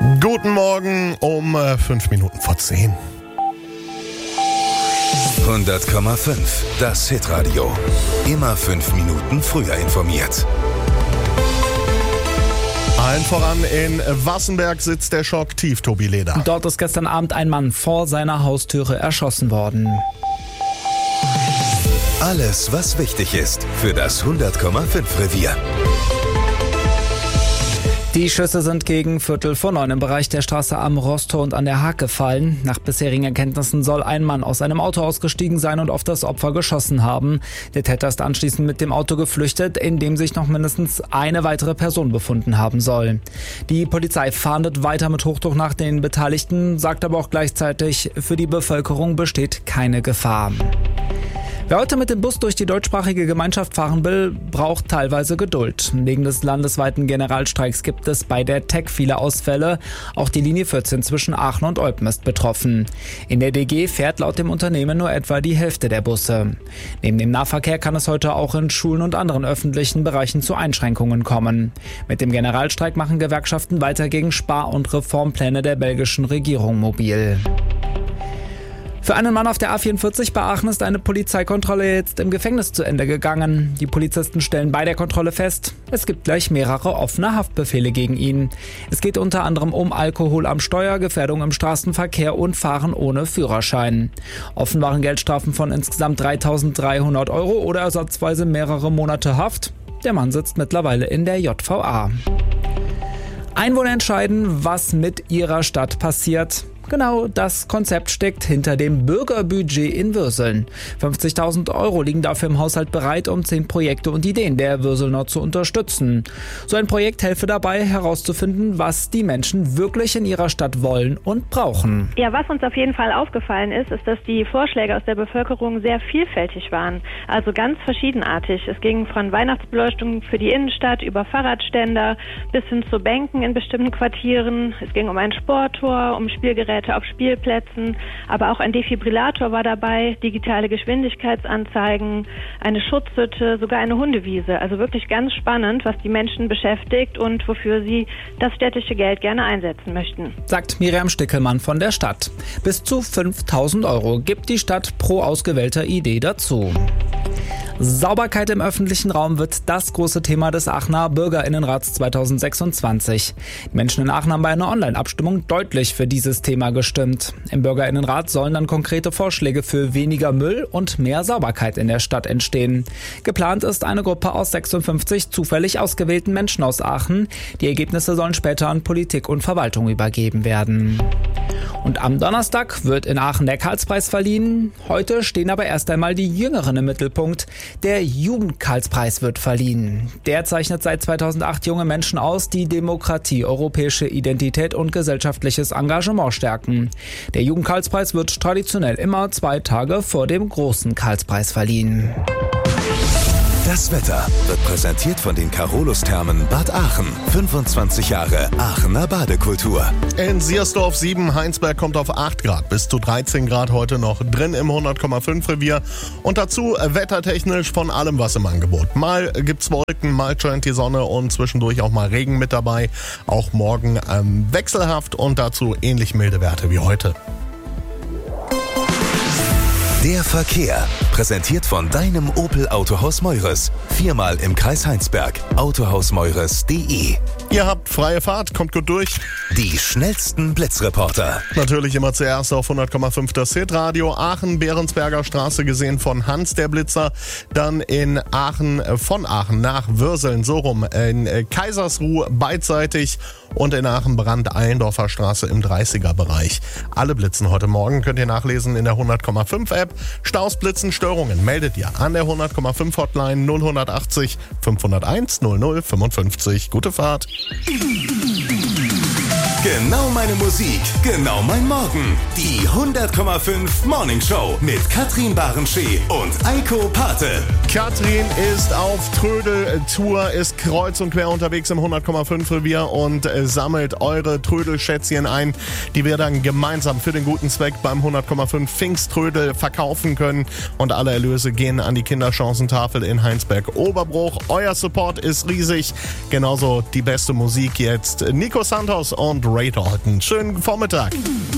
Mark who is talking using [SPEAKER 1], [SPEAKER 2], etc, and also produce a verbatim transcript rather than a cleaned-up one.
[SPEAKER 1] Guten Morgen um äh, fünf Minuten vor zehn.
[SPEAKER 2] hundert Komma fünf, das Hitradio. Immer fünf Minuten früher informiert.
[SPEAKER 1] Allen voran in Wassenberg sitzt der Schock tief, Tobi Leder.
[SPEAKER 3] Dort ist gestern Abend ein Mann vor seiner Haustüre erschossen worden.
[SPEAKER 2] Alles, was wichtig ist für das hundert Komma fünf Revier.
[SPEAKER 3] Die Schüsse sind gegen Viertel vor neun im Bereich der Straße am Rosttor und an der Haag gefallen. Nach bisherigen Erkenntnissen soll ein Mann aus einem Auto ausgestiegen sein und auf das Opfer geschossen haben. Der Täter ist anschließend mit dem Auto geflüchtet, in dem sich noch mindestens eine weitere Person befunden haben soll. Die Polizei fahndet weiter mit Hochdruck nach den Beteiligten, sagt aber auch gleichzeitig, für die Bevölkerung besteht keine Gefahr. Wer heute mit dem Bus durch die deutschsprachige Gemeinschaft fahren will, braucht teilweise Geduld. Wegen des landesweiten Generalstreiks gibt es bei der T E C viele Ausfälle. Auch die Linie vierzehn zwischen Aachen und Eupen ist betroffen. In der D G fährt laut dem Unternehmen nur etwa die Hälfte der Busse. Neben dem Nahverkehr kann es heute auch in Schulen und anderen öffentlichen Bereichen zu Einschränkungen kommen. Mit dem Generalstreik machen Gewerkschaften weiter gegen Spar- und Reformpläne der belgischen Regierung mobil. Für einen Mann auf der A vierundvierzig bei Aachen ist eine Polizeikontrolle jetzt im Gefängnis zu Ende gegangen. Die Polizisten stellen bei der Kontrolle fest, es gibt gleich mehrere offene Haftbefehle gegen ihn. Es geht unter anderem um Alkohol am Steuer, Gefährdung im Straßenverkehr und Fahren ohne Führerschein. Offen waren Geldstrafen von insgesamt dreitausenddreihundert Euro oder ersatzweise mehrere Monate Haft. Der Mann sitzt mittlerweile in der J V A. Einwohner entscheiden, was mit ihrer Stadt passiert. Genau das Konzept steckt hinter dem Bürgerbudget in Würseln. fünfzigtausend Euro liegen dafür im Haushalt bereit, um zehn Projekte und Ideen der Würselner zu unterstützen. So ein Projekt helfe dabei, herauszufinden, was die Menschen wirklich in ihrer Stadt wollen und brauchen.
[SPEAKER 4] Ja, was uns auf jeden Fall aufgefallen ist, ist, dass die Vorschläge aus der Bevölkerung sehr vielfältig waren. Also ganz verschiedenartig. Es ging von Weihnachtsbeleuchtung für die Innenstadt über Fahrradständer bis hin zu Bänken in bestimmten Quartieren. Es ging um ein Sporttor, um Spielgeräte auf Spielplätzen, aber auch ein Defibrillator war dabei, digitale Geschwindigkeitsanzeigen, eine Schutzhütte, sogar eine Hundewiese. Also wirklich ganz spannend, was die Menschen beschäftigt und wofür sie das städtische Geld gerne einsetzen möchten.
[SPEAKER 3] Sagt Miriam Stickelmann von der Stadt. Bis zu fünftausend Euro gibt die Stadt pro ausgewählter Idee dazu. Sauberkeit im öffentlichen Raum wird das große Thema des Aachener Bürgerinnenrats zweitausendsechsundzwanzig. Die Menschen in Aachen haben bei einer Online-Abstimmung deutlich für dieses Thema gestimmt. Im Bürgerinnenrat sollen dann konkrete Vorschläge für weniger Müll und mehr Sauberkeit in der Stadt entstehen. Geplant ist eine Gruppe aus sechsundfünfzig zufällig ausgewählten Menschen aus Aachen. Die Ergebnisse sollen später an Politik und Verwaltung übergeben werden. Und am Donnerstag wird in Aachen der Karlspreis verliehen. Heute stehen aber erst einmal die Jüngeren im Mittelpunkt. Der Jugend-Karlspreis wird verliehen. Der zeichnet seit zweitausendacht junge Menschen aus, die Demokratie, europäische Identität und gesellschaftliches Engagement stärken. Der Jugend-Karlspreis wird traditionell immer zwei Tage vor dem großen Karlspreis verliehen.
[SPEAKER 2] Das Wetter wird präsentiert von den Carolus-Thermen Bad Aachen. fünfundzwanzig Jahre Aachener Badekultur.
[SPEAKER 1] In Siersdorf sieben, Heinsberg kommt auf acht Grad, bis zu dreizehn Grad heute noch drin im hundert Komma fünf Revier. Und dazu wettertechnisch von allem was im Angebot. Mal gibt's Wolken, mal scheint die Sonne und zwischendurch auch mal Regen mit dabei. Auch morgen ähm, wechselhaft und dazu ähnlich milde Werte wie heute.
[SPEAKER 2] Der Verkehr, präsentiert von deinem Opel Autohaus Meures. Viermal im Kreis Heinsberg. autohausmeures punkt de.
[SPEAKER 1] Ihr habt freie Fahrt, kommt gut durch.
[SPEAKER 2] Die schnellsten Blitzreporter.
[SPEAKER 1] Natürlich immer zuerst auf hundert Komma fünf das Hitradio. Aachen, Behrensberger Straße gesehen von Hans der Blitzer. Dann in Aachen, von Aachen nach Würseln, so rum. In Kaisersruh beidseitig. Und in Aachen Brand Eilendorfer Straße im dreißiger Bereich. Alle Blitzen heute Morgen könnt ihr nachlesen in der hundert Komma fünf App. Staus, Blitzen, Störungen meldet ihr an der hundert Komma fünf Hotline null achtzig fünfhunderteins null null fünfundfünfzig. Gute Fahrt.
[SPEAKER 2] Genau meine Musik, genau mein Morgen. Die hundert Komma fünf Morning Show mit Katrin Barenschee und Eiko Pate.
[SPEAKER 1] Katrin ist auf Trödeltour, ist kreuz und quer unterwegs im hundert Komma fünf Revier und äh, sammelt eure Trödelschätzchen ein, die wir dann gemeinsam für den guten Zweck beim hundert Komma fünf Pfingsttrödel verkaufen können. Und alle Erlöse gehen an die Kinderchancentafel in Heinsberg-Oberbruch. Euer Support ist riesig. Genauso die beste Musik jetzt. Nico Santos und Ray Dalton. Schönen Vormittag.